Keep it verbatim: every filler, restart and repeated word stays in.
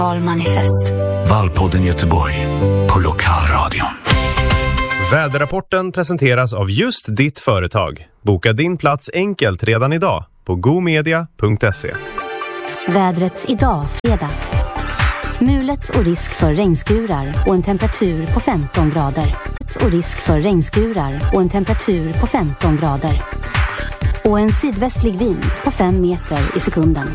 Valmanifest. Valpodden Göteborg på Lokalradion. Väderrapporten presenteras av just ditt företag. Boka din plats enkelt redan idag på gomedia punkt se. Vädret idag, fredag. Mulet och risk för regnskurar och en temperatur på femton grader. Och risk för regnskurar och en temperatur på femton grader. Och en sydvästlig vind på fem meter i sekunden.